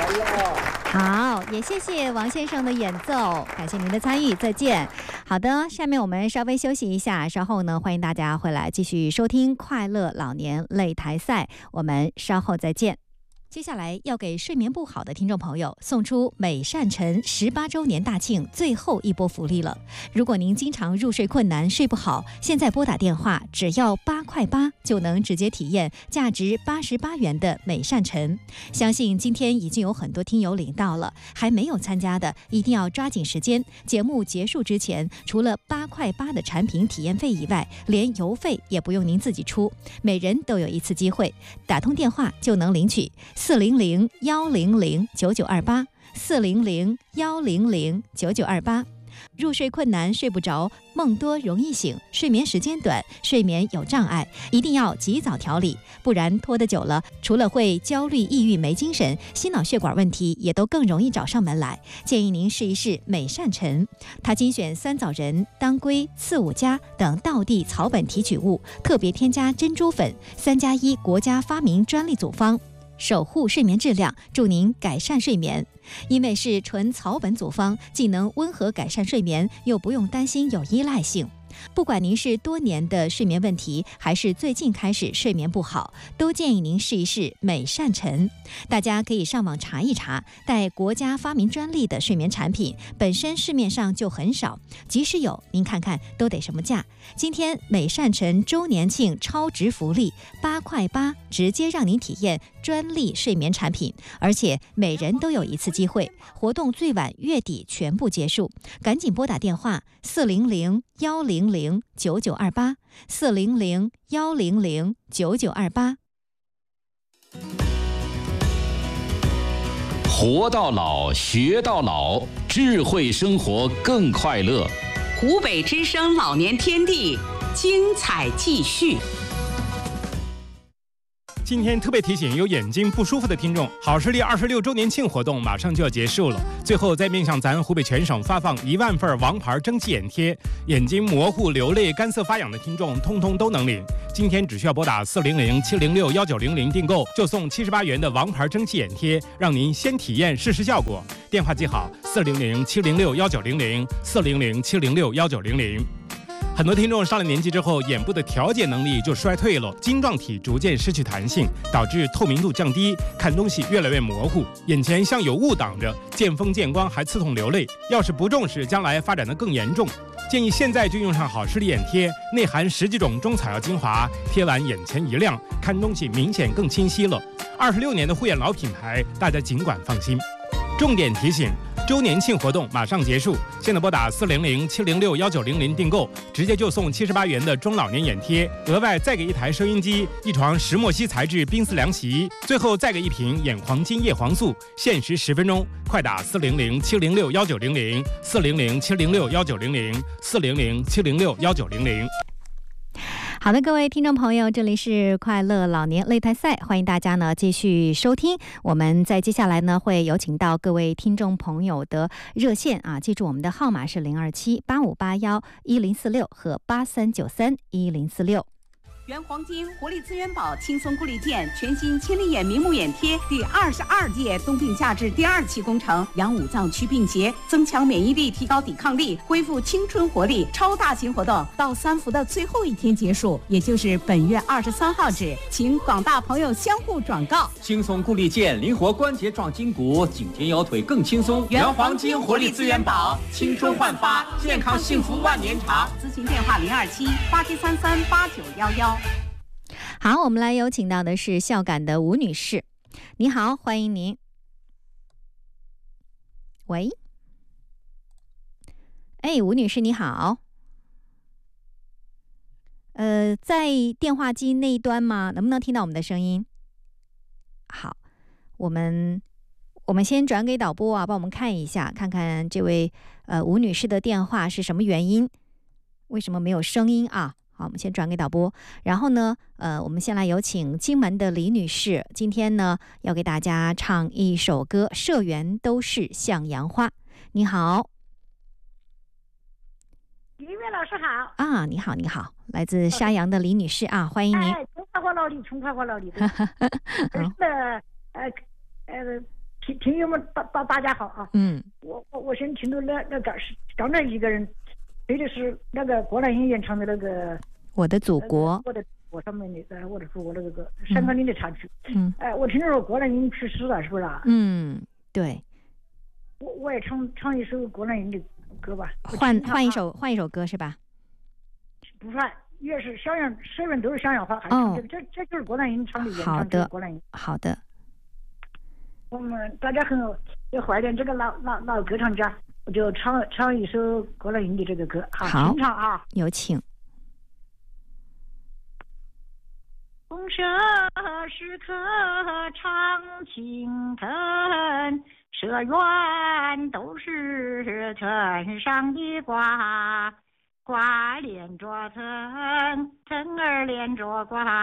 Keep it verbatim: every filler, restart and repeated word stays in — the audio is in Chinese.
哟。 好，也谢谢王先生的演奏，感谢您的参与，再见。好的，下面我们稍微休息一下，稍后呢，欢迎大家回来继续收听快乐老年擂台赛，我们稍后再见。接下来要给睡眠不好的听众朋友送出美善晨十八周年大庆最后一波福利了。如果您经常入睡困难、睡不好，现在拨打电话只要八块八就能直接体验价值八十八元的美善晨。相信今天已经有很多听友领到了，还没有参加的一定要抓紧时间。节目结束之前，除了八块八的产品体验费以外，连邮费也不用您自己出，每人都有一次机会，打通电话就能领取。四零零幺零零九九二八，四零零幺零零九九二八。入睡困难、睡不着、梦多容易醒、睡眠时间短、睡眠有障碍，一定要及早调理，不然拖得久了，除了会焦虑、抑郁、没精神，心脑血管问题也都更容易找上门来。建议您试一试美善晨，它精选酸枣仁、当归、刺五加等道地草本提取物，特别添加珍珠粉，三加一国家发明专利组方。守护睡眠质量，助您改善睡眠。因为是纯草本组方，既能温和改善睡眠，又不用担心有依赖性。不管您是多年的睡眠问题，还是最近开始睡眠不好，都建议您试一试美善晨。大家可以上网查一查，带国家发明专利的睡眠产品，本身市面上就很少，即使有，您看看都得什么价？今天美善晨周年庆超值福利，八块八，直接让您体验专利睡眠产品，而且每人都有一次机会，活动最晚月底全部结束，赶紧拨打电话四零零幺零零九九二八，四零零幺零零九九二八。 活到老，学到老，智慧生活更快乐。 湖北之声老年天地，精彩继续。 今天特别提醒有眼睛不舒服的听众，好视力二十六周年庆活动马上就要结束了，最后再面向咱湖北全省发放一万份王牌蒸汽眼贴，眼睛模糊、流泪、干涩发痒的听众通通都能领。今天只需要拨打四零零七零六幺九零零订购，就送七十八元的王牌蒸汽眼贴，让您先体验试试效果。电话记好：四零零七零六幺九零零，四零零七零六幺九零零。很多听众上了年纪之后，眼部的调节能力就衰退了，晶状体逐渐失去弹性，导致透明度降低，看东西越来越模糊，眼前像有雾挡着，见风见光还刺痛流泪。要是不重视，将来发展得更严重。建议现在就用上好视力眼贴，内含十几种中草药精华，贴完眼前一亮，看东西明显更清晰了。二十六年的护眼老品牌，大家尽管放心。重点提醒：周年庆活动马上结束，现在拨打四零零七零六幺九零零订购，直接就送七十八元的中老年眼贴，额外再给一台收音机、一床石墨烯材质冰丝凉洗衣，最后再给一瓶眼黄金叶黄素，限时十分钟，快打四零零七零六幺九零零，四零零七零六幺九零零，四零零七零六幺九零零。 好的，各位听众朋友，这里是快乐老年擂台赛，欢迎大家呢继续收听。我们在接下来呢会有请到各位听众朋友的热线啊，记住我们的号码是零二七八五八幺一零四六和八三九三一零四六。 原黄金活力资源宝轻松固力健全新千里眼明目眼贴第二十二届冬病夏治第二期工程，养五脏祛病邪，增强免疫力，提高抵抗力，恢复青春活力，超大型活动到三伏的最后一天结束，也就是本月二十三号止，请广大朋友相互转告。 轻松固力健，灵活关节壮筋骨，颈肩腰腿更轻松。 原黄金活力资源宝，青春焕发，健康幸福万年长。咨询电话零二七八七三三八九幺幺。 好，我们来有请到的是孝感的吴女士。你好，欢迎您。喂，哎，吴女士你好。呃，在电话机那一端吗？能不能听到我们的声音？好，我们我们先转给导播啊，帮我们看一下，看看这位呃吴女士的电话是什么原因，为什么没有声音啊？好，我们先转给导播。然后呢，呃，我们先来有请金门的李女士，今天呢要给大家唱一首歌《社员都是向阳花》。你好， 李月老师好啊，你好，你好，来自沙洋的李女士啊，欢迎您。 哎，从快活老李，从快活老李的，是呃呃， 听听友们大大大家好啊。 嗯， 我我我先听到那那个是刚才一个人对的是那个郭兰英演唱的那个我的祖国， 我的我上面的呃我的祖国那个歌，香港人的插曲。 嗯， 哎、呃，我听说郭兰英去世了，是不是啊？ 嗯，对。 我我也唱唱一首郭兰英的歌吧。 换换一首换一首歌是吧？ 不算。越是襄阳，虽然都是襄阳话，还唱这个，这这就是郭兰英唱的原唱，就是郭兰英。 好的。 我们大家很要怀念这个老老老歌唱家，我就唱唱一首郭兰英的这个歌。 好， 唱啊， 有请。 风声时刻唱青藤，社员都是村上的瓜。瓜连着藤，藤儿连着瓜。